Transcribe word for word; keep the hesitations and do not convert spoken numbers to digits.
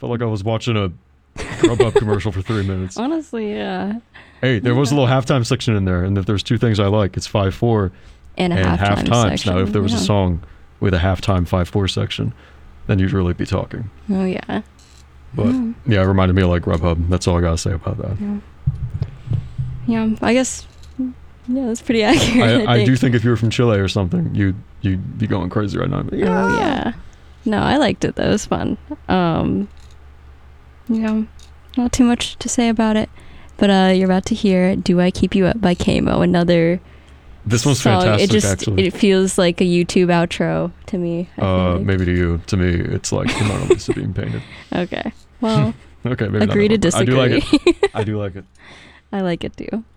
Felt like I was watching a Grubhub commercial for three minutes. Honestly, yeah. Hey, there was a little halftime section in there, and if there's two things I like, it's five four And a and halftime half times. section. Now, if there was yeah. a song with a halftime five four section, then you'd really be talking. Oh, yeah. But Mm. yeah, it reminded me of like Grubhub. That's all I gotta say about that. Yeah. Yeah, I guess, yeah, that's pretty accurate. I, I, I do think. think if you were from Chile or something, you'd you'd be going crazy right now. Oh, yeah. No, I liked it, though. It was fun. Um, yeah, not too much to say about it. But uh, you're about to hear Do I Keep You Up by K-Mo, another This one's song. fantastic, It just, actually. it feels like a YouTube outro to me. I feel uh, like. maybe to you. To me, it's like the Mona Lisa being painted. Okay. Well, Okay, maybe agree not to that one. disagree. I do like it. I do like it. I like it, too.